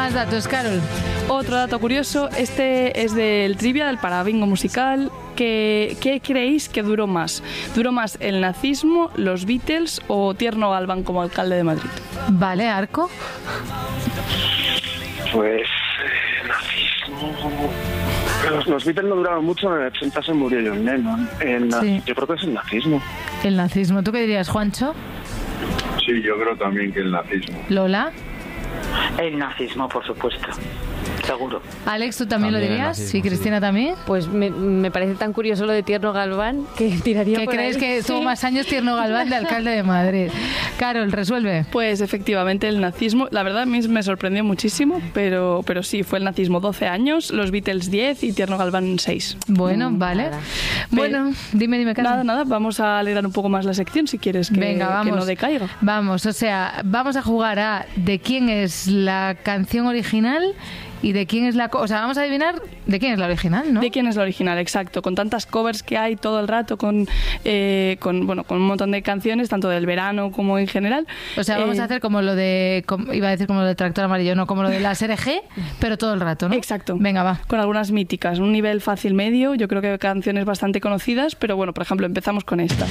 Más datos, Carol. Otro dato curioso, este es del trivia del Parabingo musical. ¿Qué creéis que duró más? ¿Duró más el nazismo, los Beatles o Tierno Galván como alcalde de Madrid? Vale, Arco. Pues nazismo. Los Beatles no duraron mucho, en el 80 se murió John Lennon. Sí. Yo creo que es el nazismo. El nazismo. ¿Tú qué dirías, Juancho? Sí, yo creo también que el nazismo. Lola. El nazismo, por supuesto. Seguro. Alex, ¿tú también lo También el dirías? nazismo, Sí, Cristina también. Pues me parece tan curioso lo de Tierno Galván que tiraría ¿Qué por crees ahí. que estuvo Sí. más años Tierno Galván de alcalde de Madrid? Carol, resuelve. Pues efectivamente el nazismo, la verdad a mí me sorprendió muchísimo, pero sí, fue el nazismo 12 años, los Beatles 10 y Tierno Galván 6. Bueno, vale. nada. Bueno, dime, Carol. Nada, vamos a alegrar un poco más la sección si quieres que, Venga, vamos. que no decaiga. Vamos, o sea, vamos a jugar a de quién es la canción original y de quién es la... O sea, vamos a adivinar de quién es la original, ¿no? ¿De quién es la original? Exacto, con tantas covers que hay todo el rato, con un montón de canciones, tanto del verano como en general. O sea, vamos a hacer como lo de... iba a decir como lo de Tractor Amarillo, no, como lo de las RG, pero todo el rato, ¿no? Exacto. Venga, va. Con algunas míticas, un nivel fácil medio, yo creo que canciones bastante conocidas, pero bueno, por ejemplo, empezamos con esta.